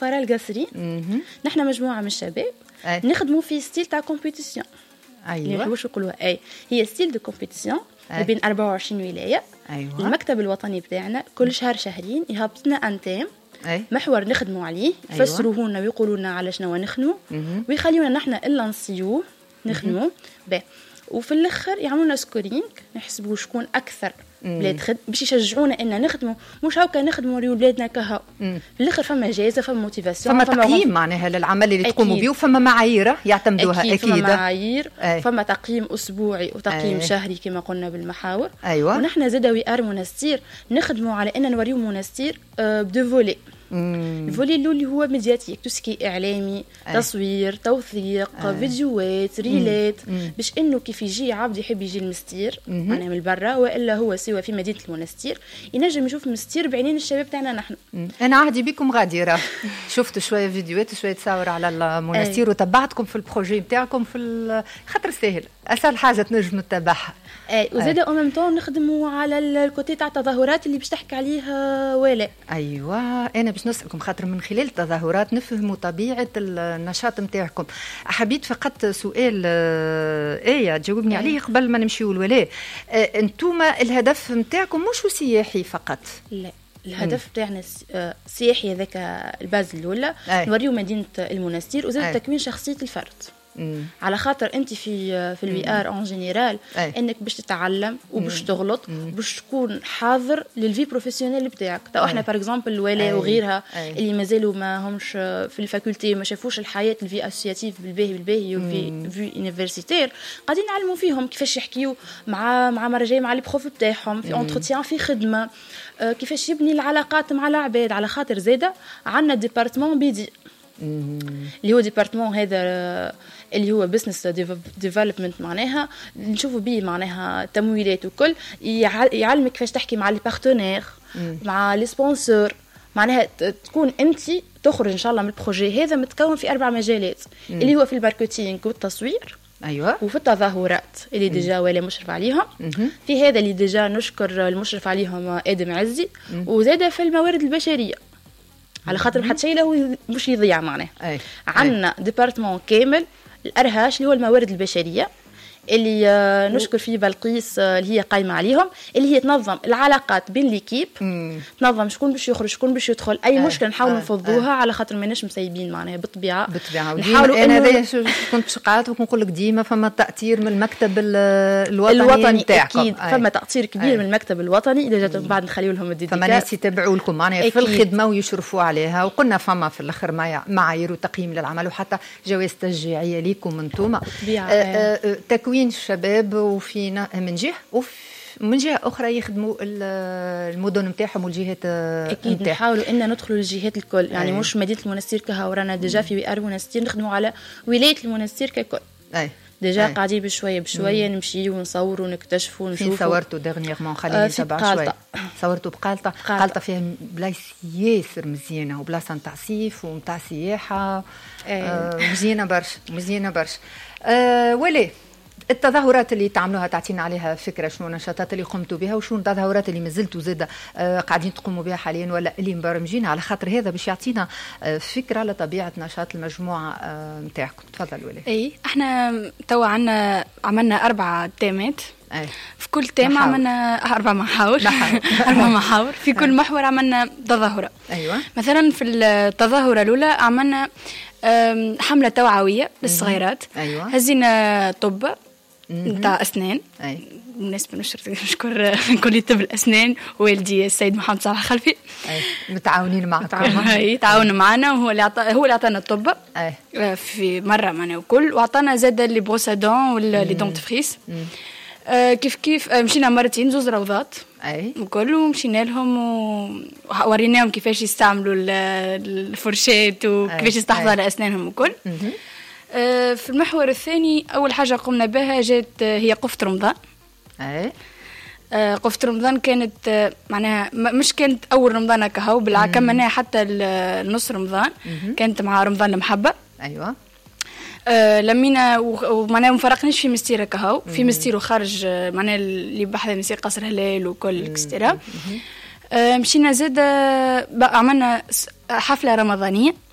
الفقراء القاصرين. نحن مجموعة من الشباب نخدموا في ستيل تاع كومبيتيسيون. أيوة. واش نقولوها هي ستيل دو كومبيتيسيون بين 24 ولاية. أيوة. المكتب الوطني بتاعنا كل شهر شهرين يهبطنا أنتام محور نخدموا عليه، يفسروه لنا ويقولوا لنا على شنو نخدموا ويخليونا نحن إلا نصيوه نخدموا وفي الاخر يعملونا سكورينغ نحسبوا شكون اكثر بلاد خدم باش يشجعونا ان نخدموا، مش هاكا نخدموا ريو بلادنا كهو. في الاخر فما جائزه، فما موتيفاسيون، فما تقييم معناها للعمل اللي تقوموا به، وفما معايير يعتمدوها. اكيد فما معايير، فما تقييم اسبوعي وتقييم شهري كما قلنا بالمحاور. أيوة. ونحن زادا وي ار منستير نخدموا على ان نوريو منستير بدو فولي. الفولي اللي هو ميدياتيك، توسكي إعلامي، تصوير، توثيق، فيديوهات، ريلات، باش إنه كيف يجي عبد يحب يجي المستير معناها من برا، وإلا هو سوى في مدينة المنستير ينجم يشوف المستير بعينين الشباب تاعنا نحن. أنا عهدي بكم غادرة، شفت شوية فيديوهات وشوية تصور على المنستير وتبعتكم في البروجي بتاعكم في خاطر سهل، أسهل حاجة تنجم نتبعها. وزاد أمامتون نخدموا على الكوتي تاع التظاهرات اللي باش تحكي عليها ولا. أيوة، أنا باش نسألكم خاطر من خلال التظاهرات نفهموا طبيعة النشاط متاعكم. حبيت فقط سؤال تجاوبني عليه قبل ما نمشيو الولاء. أنتوما الهدف متاعكم مش سياحي فقط؟ لا، الهدف تاعنا سياحي، هذاك الباز الأولى نوريو مدينة المنستير وزاد تكوين شخصية الفرد. على خاطر انت في الوي ار اون جينيرال انك باش تتعلم وباش تغلط باش تكون حاضر للفي بروفيسيونيل بتاعك. تو احنا بار اكزومبل الولاء وغيرها اللي مازالوا ما همش في الفاكولتي ما شافوش الحياه الفي اسوسياتيف بالباهي وفي في يونيفرسيتير، قاعدين نعلموا فيهم كيفاش يحكيوا مع مرجعي مع لي بروف بتاعهم في انتروتيان في خدمه، كيفاش يبني العلاقات مع العباد. على خاطر زاده عندنا ديبارتمون بيدي اللي هو ديبارتمون هذا اللي هو بزنس ديفلوبمنت، معناها نشوفوا به معناها تمويلات وكل، يعلمك كيفاش تحكي مع لي بارتنير مع لي سبونسور، معناها تكون انت تخرج ان شاء الله من البروجي هذا متكون في 4 مجالات اللي هو في الماركتينغ والتصوير. ايوه. وفي التظاهرات اللي ديجا ولا مشرف عليهم. في هذا اللي ديجا نشكر المشرف عليهم ادم عزي. وزاده في الموارد البشريه على خاطر حتى شيء له مش يضيع معناه. عندنا ديبارتمون كامل الأرهاش اللي هو الموارد البشرية اللي نشكر فيه بلقيس اللي هي قايمة عليهم، اللي هي تنظم العلاقات بين ليكيب، تنظم شكون باش يخرج شكون باش يدخل، أي مشكلة نحاول نفضوها على خاطر ماناش مسيبين معناها بالطبيعة. نحاولوا أنا هذا كنت شقات ونقول لك ديما فما تأثير من المكتب الوطني نتاعكم. أكيد فما تأثير كبير من المكتب الوطني، إذا جات بعد نخليو لهم الديديكات. فما ناس يتابعوا لكم معناها في الخدمة ويشرفوا عليها، وقلنا فما في الآخر معايير وتقييم للعمل وحتى جواز تشجيعية ليكم أنتم. تكوين الشباب وفينا من جهة أخرى يخدموا المدن متاعهم والجهات أكيد نحاولوا إن ندخلوا للجهات الكل، يعني مش مدينة المنستير كها ورانا ديجا في وي ار منستير نخدموا على ولاية المنستير ككل. ديجا قاعدين بشوية نمشي ونصور ونكتشفوا ونشوفوا. صورتوا دغنيغمون خليني نتابع شوية. صورتوا بقالطة فيها بلايص ياسر مزيانة وبلاصة نتاع صيف ونتاع سياحة. مزيانة برشا. ولي التظاهرات اللي تعملوها تعطينا عليها فكرة، شنو النشاطات اللي قمتوا بها وشنو التظاهرات اللي مازلتوا زاده قاعدين تقوموا بها حاليا ولا اللي مبرمجين، على خاطر هذا باش يعطينا فكرة على طبيعة نشاط المجموعة نتاعكم. تفضل ولي. احنا توا عملنا 4 تيمات. في كل تيمة عملنا 4 محاور. 4 محاور في كل محور عملنا تظاهرة. أيوة. مثلا في التظاهرة الأولى عملنا حملة توعوية للصغيرات. أيوة. هزينا طب نتاع أسنان. بالنسبة نشكر كلية طب الأسنان والدي السيد محمد صالح خلفي. متعاونين معكم. تعاونوا معنا وهو اللي عطانا الطب في مرة معنا وكل، وعطانا زاد اللي بروسادون واللي دونتفريس. كيف مشينا مرتين 2 روضات وكل، ومشينا لهم ووريناهم كيفاش يستعملوا الفرشات وكيفاش يستحفظوا على أسنانهم وكل. في المحور الثاني أول حاجة قمنا بها جات هي قفة رمضان. قفة رمضان كانت معناها مش كانت أول رمضان كهو، بالعكس كملناها حتى نص رمضان. كانت مع رمضان المحبة. أيوة. لمينا ومعناها مفرقناش في مستيرة كهو، في مستير وخارج معناها اللي بحث مستير قصر هلال وكل اكسترا. مشينا زاد عملنا حفلة رمضانية